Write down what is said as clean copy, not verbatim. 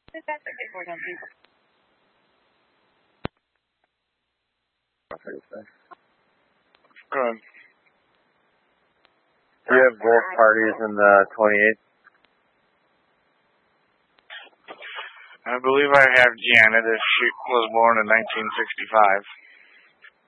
Good. Do you have both parties in the 28th? I believe I have Janet, as she was born in 1965.